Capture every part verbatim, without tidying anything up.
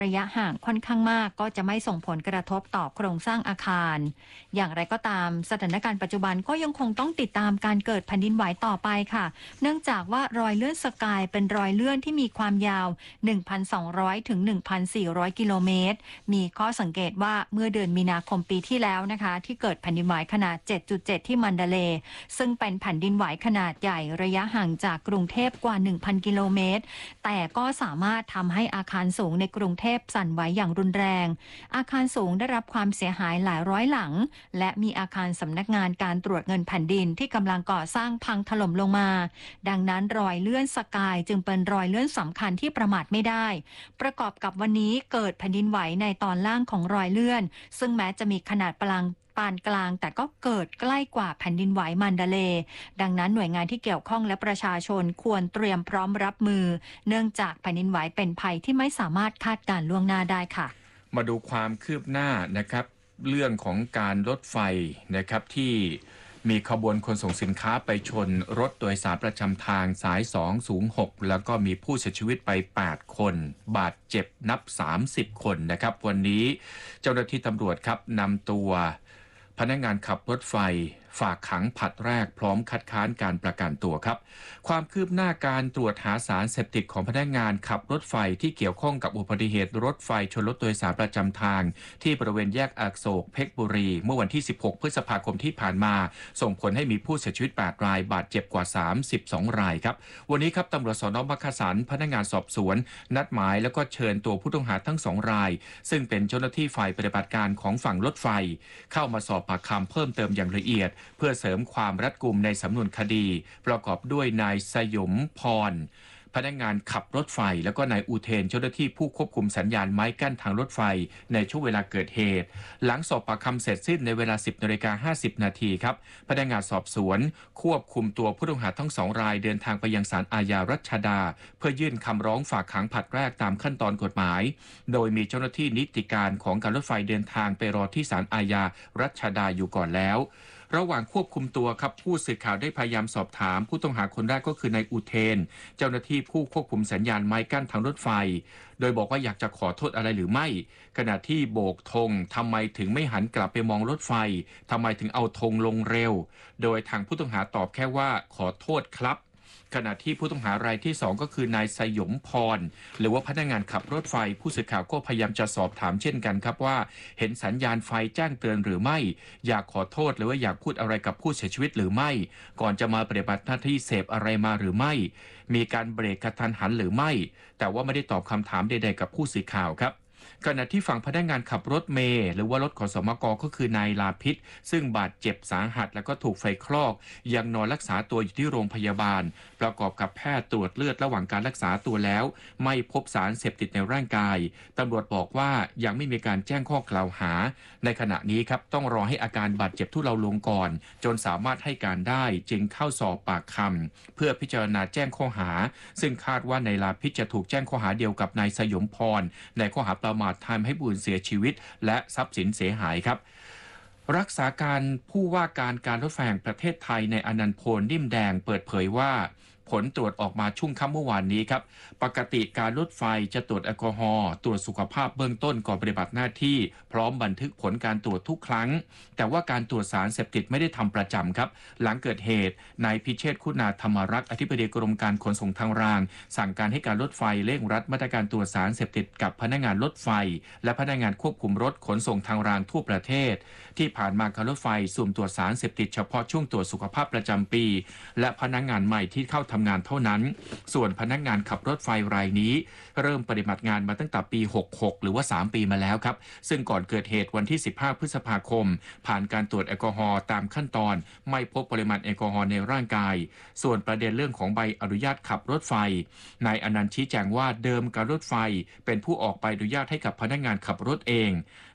ระยะห่างค่อนข้างมากก็จะไม่ส่งผลกระทบต่อโครงสร้างอาคารอย่างไรก็ตามสถานการณ์ปัจจุบันก็ยังคงต้องติดตามการเกิดแผ่นดินไหวต่อไปค่ะเนื่องจากว่ารอยเลื่อนสกายเป็นรอยเลื่อนที่มีความยาว หนึ่งพันสองร้อย ถึง หนึ่งพันสี่ร้อย กิโลเมตรมีข้อสังเกตว่าเมื่อเดือนมีนาคมปีที่แล้วนะคะที่เกิดแผ่นดินไหวขนาด เจ็ดจุดเจ็ด ที่มันดาเลย์ซึ่งเป็นแผ่นดินไหวขนาดใหญ่ระยะห่างจากกรุงเทพกว่า หนึ่งพัน กิโลเมตรแต่ก็สามารถทำให้อาคารสูงในกรุงเทพสั่นไหวอย่างรุนแรงอาคารสูงได้รับความเสียหายหลายร้อยหลังและมีอาคารสำนักงานการตรวจเงินแผ่นดินที่กำลังก่อสร้างพังถล่มลงมาดังนั้นรอยเลื่อนสกายจึงเป็นรอยเลื่อนสำคัญที่ประมาทไม่ได้ประกอบกับวันนี้เกิดแผ่นดินไหวในตอนล่างของรอยเลื่อนซึ่งแม้จะมีขนาดปานปานกลางแต่ก็เกิดใกล้กว่าแผ่นดินไหวมันดาเลย์ดังนั้นหน่วยงานที่เกี่ยวข้องและประชาชนควรเตรียมพร้อมรับมือเนื่องจากแผ่นดินไหวเป็นภัยที่ไม่สามารถคาดการณ์ล่วงหน้าได้ค่ะมาดูความคืบหน้านะครับเรื่องของการรถไฟนะครับที่มีขบวนขนส่งสินค้าไปชนรถโดยสารประจำทางสายสองศูนย์หกแล้วก็มีผู้เสียชีวิตไปแปดคนบาดเจ็บนับสามสิบคนนะครับวันนี้เจ้าหน้าที่ตำรวจครับนำตัวพนักงานขับรถไฟฝากขังผลัดแรกพร้อมคัดค้านการประกันตัวครับความคืบหน้าการตรวจหาสารเสพติดของพนักงานขับรถไฟที่เกี่ยวข้องกับอุบัติเหตุรถไฟชนรถโดยสารประจำทางที่บริเวณแยกอโศกเพชรบุรีเมื่อวันที่สิบหกพฤษภาคมที่ผ่านมาส่งผลให้มีผู้เสียชีวิตแปดรายบาดเจ็บกว่าสามสิบสองรายครับวันนี้ครับตำรวจสน.มักกะสันพนักงานสอบสวนนัดหมายแล้วก็เชิญตัวผู้ต้องหาทั้งสองรายซึ่งเป็นเจ้าหน้าที่ฝ่ายปฏิบัติการของฝั่งรถไฟเข้ามาสอบปากคำเพิ่มเติมอย่างละเอียดเพื่อเสริมความรัดกุมในสำนวนคดีประกอบด้วยนายสยมพรพนักงานขับรถไฟแล้วก็นายอุเทนเจ้าหน้าที่ผู้ควบคุมสัญญาณไม้กั้นทางรถไฟในช่วงเวลาเกิดเหตุหลังสอบปากคำเสร็จสิ้นในเวลา สิบนาฬิกาห้าสิบ นาทีครับพนักงานสอบสวนควบคุมตัวผู้ต้องหาทั้งสองรายเดินทางไปยังศาลอาญารัชดาเพื่อยื่นคำร้องฝากขังผลัดแรกตามขั้นตอนกฎหมายโดยมีเจ้าหน้าที่นิติการของการรถไฟเดินทางไปรอที่ศาลอาญารัชดาอยู่ก่อนแล้วระหว่างควบคุมตัวครับผู้สื่อข่าวได้พยายามสอบถามผู้ต้องหาคนแรกก็คือนายอุเทนเจ้าหน้าที่ผู้ควบคุมสัญญาณไม้กั้นทางรถไฟโดยบอกว่าอยากจะขอโทษอะไรหรือไม่ขณะที่โบกธงทำไมถึงไม่หันกลับไปมองรถไฟทำไมถึงเอาธงลงเร็วโดยทางผู้ต้องหาตอบแค่ว่าขอโทษครับขณะที่ผู้ต้องหารายที่สองก็คือนายสยมพรหรือว่าพนักงานขับรถไฟผู้สื่อข่าวก็พยายามจะสอบถามเช่นกันครับว่าเห็นสัญญาณไฟแจ้งเตือนหรือไม่อยากขอโทษหรือว่าอยากพูดอะไรกับผู้เสียชีวิตหรือไม่ก่อนจะมาปฏิบัติหน้าที่เสพอะไรมาหรือไม่มีการเบรกกระทันหันหรือไม่แต่ว่าไม่ได้ตอบคำถามใดๆกับผู้สื่อข่าวครับขณะที่ฝั่งพนักงานขับรถเมล์หรือว่ารถขสมกก็คือนายลาพิษซึ่งบาดเจ็บสาหัสแล้วก็ถูกไฟคลอกยังนอนรักษาตัวอยู่ที่โรงพยาบาลประกอบกับแพทย์ตรวจเลือดระหว่างการรักษาตัวแล้วไม่พบสารเสพติดในร่างกายตำรวจบอกว่ายังไม่มีการแจ้งข้อกล่าวหาในขณะนี้ครับต้องรอให้อาการบาดเจ็บทุเลาลงก่อนจนสามารถให้การได้จึงเข้าสอบปากคำเพื่อพิจารณาแจ้งข้อหาซึ่งคาดว่านายลาพิษจะถูกแจ้งข้อหาเดียวกับนายสยมพรในข้อหาประมาททำให้ผู้อื่นเสียชีวิตและทรัพย์สินเสียหายครับรักษาการผู้ว่าการการรถไฟแห่งประเทศไทยในอนันต์พลนิ่มแดงเปิดเผยว่าผลตรวจออกมาช่วงค่ำเมื่อวานนี้ครับปกติการรถไฟจะตรวจแอลกอฮอล์ตรวจสุขภาพเบื้องต้นก่อนปฏิบัติหน้าที่พร้อมบันทึกผลการตรวจทุกครั้งแต่ว่าการตรวจสารเสพติดไม่ได้ทำประจำครับหลังเกิดเหตุนายพิเชษฐ์คุณาธรรมรักษ์อธิบดีกรมการขนส่งทางรางสั่งการให้การรถไฟเร่งรัดมาตรการตรวจสารเสพติดกับพนักงานรถไฟและพนักงานควบคุมรถขนส่งทางรางทั่วประเทศที่ผ่านมาการรถไฟสุ่มตรวจสารเสพติดเฉพาะช่วงตรวจสุขภาพประจำปีและพนักงานใหม่ที่เข้าทำงานเท่านั้นส่วนพนักงานขับรถไฟรายนี้เริ่มปฏิบัติงานมาตั้งแต่ปีหกสิบหกหรือว่าสามปีมาแล้วครับซึ่งก่อนเกิดเหตุวันที่สิบห้าพฤษภาคมผ่านการตรวจแอลกอฮอล์ตามขั้นตอนไม่พบปริมาณแอลกอฮอล์ในร่างกายส่วนประเด็นเรื่องของใบอนุญาตขับรถไฟนายอนันต์ชี้แจงว่าเดิมการรถไฟเป็นผู้ออกใบอนุญาตให้กับพนักงานขับรถเอง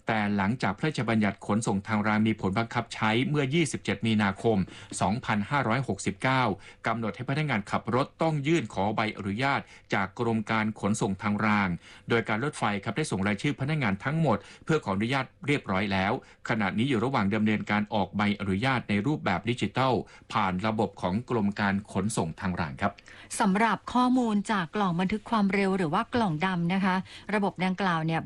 แต่หลังจากพระราชบัญญัติขนส่งทางรางมีผลบังคับใช้เมื่อ ยี่สิบเจ็ด มีนาคม สองพันห้าร้อยหกสิบเก้า กำหนดให้พนักงานขับรถต้องยื่นขอใบอนุญาตจากกรมการขนส่งทางราง โดยการรถไฟครับได้ส่งรายชื่อพนักงานทั้งหมดเพื่อขออนุญาตเรียบร้อยแล้วขณะนี้อยู่ระหว่างดำเนินการออกใบอนุญาตในรูปแบบดิจิทัลผ่านระบบของกรมการขนส่งทางรางครับสำหรับข้อมูลจากกล่องบันทึกความเร็วหรือว่ากล่องดำนะคะระบบดังกล่าวเนี่ย